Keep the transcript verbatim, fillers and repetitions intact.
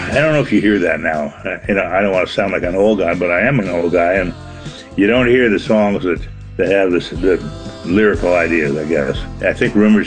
I don't know if you hear that now. Uh, You know, I don't want to sound like an old guy, but I am an old guy, and you don't hear the songs that that have this the lyrical ideas. I guess I think "Rumors